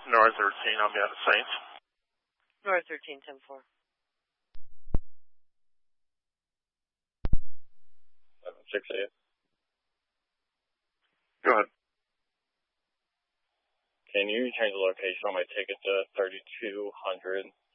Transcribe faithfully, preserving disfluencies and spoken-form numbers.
North thirteen, I'll be out of Saints. North thirteen, ten four. seven six eight. Go ahead. Can you change the location on my ticket to thirty-two hundred